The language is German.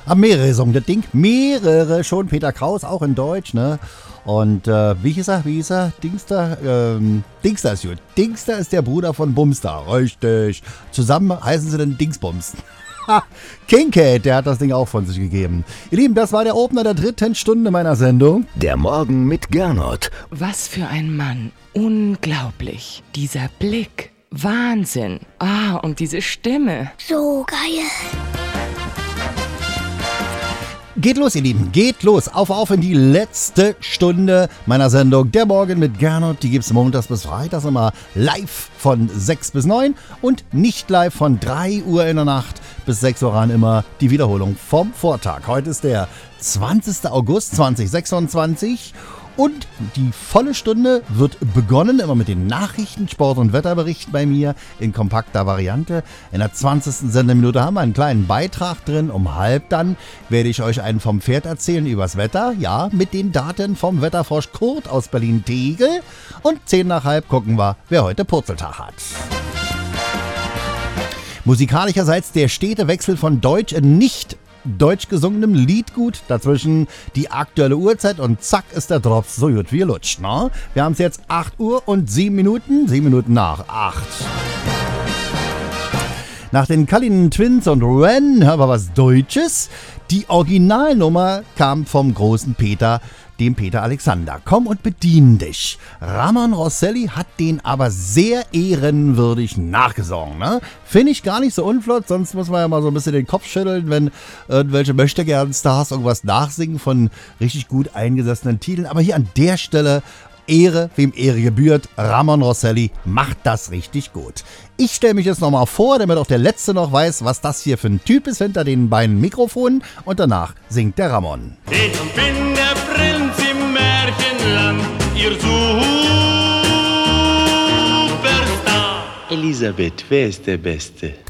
Haben mehrere gesungen, das Ding. Mehrere schon. Peter Kraus, auch in Deutsch, ne? Und wie hieß er? Dingster? Dingster ist gut. Dingster ist der Bruder von Bumster. Richtig. Zusammen heißen sie dann Dingsbums. Kincaid, der hat das Ding auch von sich gegeben. Ihr Lieben, das war der Opener der 3. Stunde meiner Sendung. Der Morgen mit Gernot. Was für ein Mann. Unglaublich. Dieser Blick. Wahnsinn. Und diese Stimme. So geil. Geht los, ihr Lieben, geht los. Auf in die letzte Stunde meiner Sendung. Der Morgen mit Gernot, die gibt's montags bis freitags immer live von 6 bis 9 und nicht live von 3 Uhr in der Nacht bis 6 Uhr ran immer die Wiederholung vom Vortag. Heute ist der 20. August 2026 und die volle Stunde wird begonnen, immer mit den Nachrichten, Sport- und Wetterberichten bei mir in kompakter Variante. In der 20. Sendeminute haben wir einen kleinen Beitrag drin. Um halb dann werde ich euch einen vom Pferd erzählen übers Wetter. Ja, mit den Daten vom Wetterfrosch Kurt aus Berlin-Tegel. Und 10 nach halb gucken wir, wer heute Purzeltag hat. Musikalischerseits der stete Wechsel von Deutsch in nicht deutsch gesungenem Liedgut, dazwischen die aktuelle Uhrzeit und zack ist der Drops so gut wie lutscht. Ne? Wir haben es jetzt 8 Uhr und 7 Minuten nach 8. Nach den Cullinan Twins und Ren hören wir was Deutsches. Die Originalnummer kam vom großen Peter, dem Peter Alexander. Komm und bedien dich. Ramon Rosselli hat den aber sehr ehrenwürdig nachgesungen. Ne? Finde ich gar nicht so unflott, sonst muss man ja mal so ein bisschen den Kopf schütteln, wenn irgendwelche Möchtegern-Stars irgendwas nachsingen von richtig gut eingesessenen Titeln. Aber hier an der Stelle Ehre, wem Ehre gebührt. Ramon Rosselli macht das richtig gut. Ich stelle mich jetzt nochmal vor, damit auch der Letzte noch weiß, was das hier für ein Typ ist hinter den beiden Mikrofonen. Und danach singt der Ramon. Ich bin der Prinz im Märchenland, ihr Superstar. Elisabeth, wer ist der Beste?